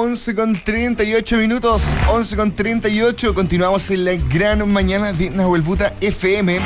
11:38, 11:38. Continuamos en la gran mañana de Nahuel Buta FM.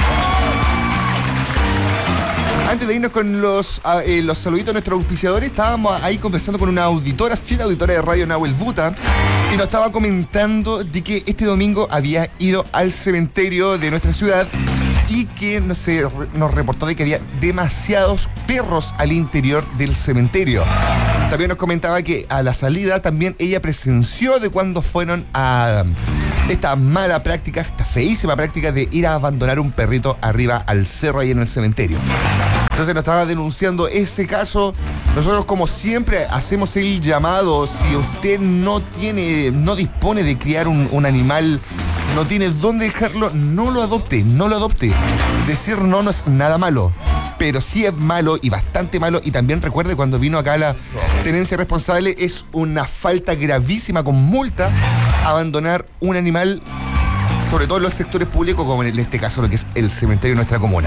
Antes de irnos con los saluditos a nuestros auspiciadores, estábamos ahí conversando con una auditora, fiel auditora de Radio Nahuel Buta, y nos estaba comentando de que este domingo había ido al cementerio de nuestra ciudad y que nos reportó de que había demasiados perros al interior del cementerio. También nos comentaba que a la salida también ella presenció de cuando fueron a esta mala práctica, esta feísima práctica de ir a abandonar un perrito arriba al cerro ahí en el cementerio. Entonces nos estaba denunciando ese caso. Nosotros, como siempre, hacemos el llamado: si usted no dispone de criar un animal, no tiene dónde dejarlo, no lo adopte. Decir no es nada malo, pero sí es malo y bastante malo. Y también recuerde, cuando vino acá la tenencia responsable, es una falta gravísima con multa abandonar un animal, sobre todo en los sectores públicos, como en este caso lo que es el cementerio de nuestra comuna.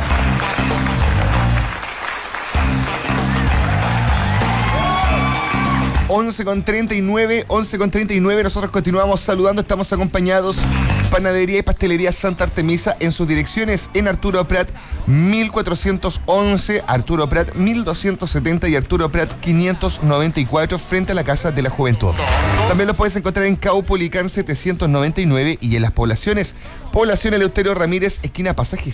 Once con 39, nosotros continuamos saludando, estamos acompañados. Panadería y Pastelería Santa Artemisa en sus direcciones en Arturo Prat 1411, Arturo Prat 1270 y Arturo Prat 594, frente a la Casa de la Juventud. También los puedes encontrar en Caupolicán 799 y en las poblaciones Eleuterio Ramírez, esquina Pasaje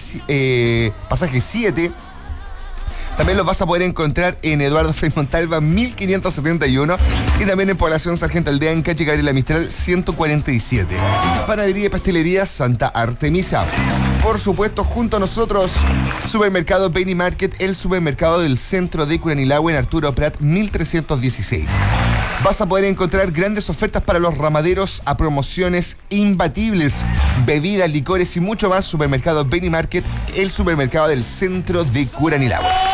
7. También los vas a poder encontrar en Eduardo Frei Montalva 1571 y también en Población Sargento Aldea en calle Gabriela Mistral 147. Panadería y Pastelería Santa Artemisa. Por supuesto, junto a nosotros, Supermercado Penny Market, el supermercado del centro de Curanilahue en Arturo Prat 1316. Vas a poder encontrar grandes ofertas para los ramaderos a promociones imbatibles, bebidas, licores y mucho más. Supermercado Penny Market, el supermercado del centro de Curanilahue.